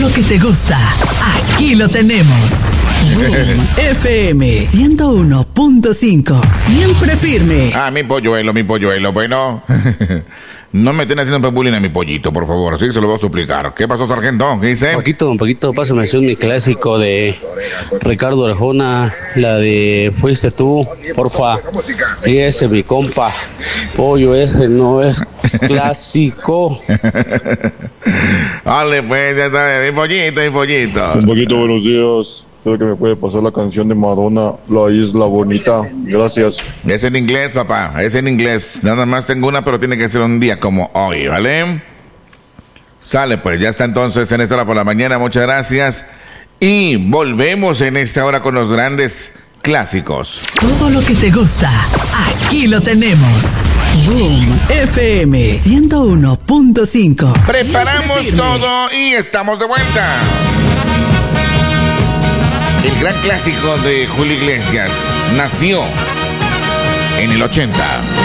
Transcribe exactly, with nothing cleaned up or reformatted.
Lo que te gusta, aquí lo tenemos. Boom F M ciento uno punto cinco. Siempre firme. Ah, mi polluelo, mi polluelo. Bueno, no me estén haciendo bullying a mi pollito, por favor. Sí, se lo voy a suplicar. ¿Qué pasó, sargento? ¿Qué dice? Un poquito, un poquito, pásame un mi clásico de Ricardo Arjona, la de Fuiste tú, porfa. Y ese, mi compa, pollo, ese no es clásico. Dale, pues, ya está, mi pollito, mi pollito. Un poquito, buenos días. Sé que me puede pasar la canción de Madonna, La Isla Bonita. Gracias. Es en inglés, papá, es en inglés. Nada más tengo una, pero tiene que ser un día como hoy, ¿vale? Sale, pues, ya está entonces en esta hora por la mañana. Muchas gracias. Y volvemos en esta hora con los grandes clásicos. Todo lo que te gusta, aquí lo tenemos. Boom F M ciento uno punto cinco. Preparamos todo y estamos de vuelta. El gran clásico de Julio Iglesias nació en el ochenta.